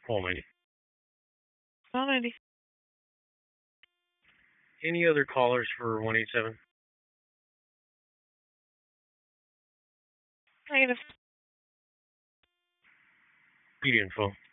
Call 90. Alrighty. Any other callers for 187? Negative. Beat info.